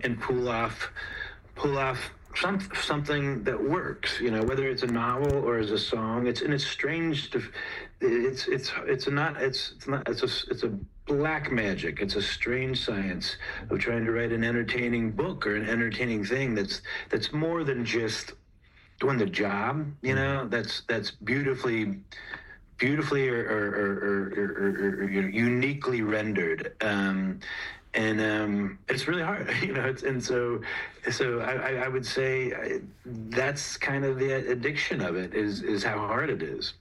and pull off something that works, whether it's a novel or as a song. It's strange to, it's a black magic. It's a strange science of trying to write an entertaining book or an entertaining thing that's more than just doing the job, that's beautifully or uniquely rendered. And it's really hard, and so I would say that's kind of the addiction of it is how hard it is.